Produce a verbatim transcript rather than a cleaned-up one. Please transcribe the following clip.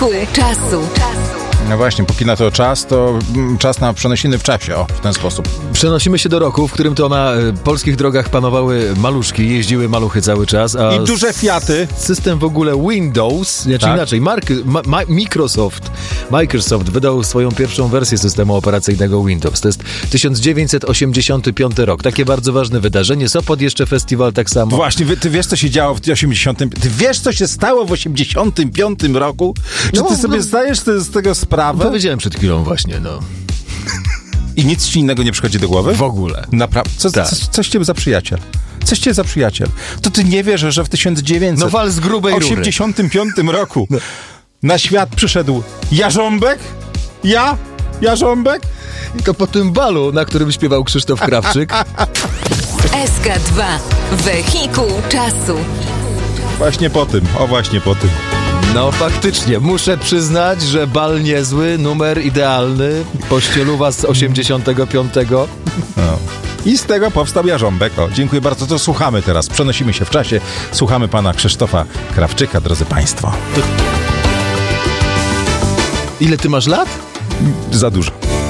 Czasu. No właśnie, póki na to czas, to czas na przenosiny w czasie, o, w ten sposób. Przenosimy się do roku, w którym to na y, polskich drogach panowały maluszki, jeździły maluchy cały czas. A I duże Fiaty. System w ogóle Windows, znaczy Tak. inaczej, Mark, ma, ma, Microsoft, Microsoft wydał swoją pierwszą wersję systemu operacyjnego Windows. To jest tysiąc dziewięćset osiemdziesiąty piąty rok. Takie bardzo ważne wydarzenie. Sopot jeszcze festiwal tak samo. Właśnie, wy- ty wiesz, co się działo w osiemdziesiątym Ty wiesz, co się stało w osiemdziesiątym piątym roku? Czy No, ty sobie no. zdajesz z tego sprawę? Powiedziałem przed chwilą właśnie, no. I nic ci innego nie przychodzi do głowy? W ogóle. Naprawdę? Co, Tak. co, coś ciebie za przyjaciel? Coś ciebie za przyjaciel? To ty nie wiesz, że w tysiąc dziewięćset No wal z grubej rury. osiemdziesiątym piątym roku na świat przyszedł Jarząbek? Ja? Jarząbek? I to po tym balu, na którym śpiewał Krzysztof Krawczyk. S K dwa. Wehikuł czasu. Właśnie po tym, o właśnie po tym. No faktycznie, muszę przyznać, że bal niezły, numer idealny, pościeluwa z osiemdziesiątego piątego. No. I z tego powstał Jarząbek. O, dziękuję bardzo, to słuchamy teraz. Przenosimy się w czasie. Słuchamy pana Krzysztofa Krawczyka, drodzy państwo. Ile ty masz lat? Za dużo.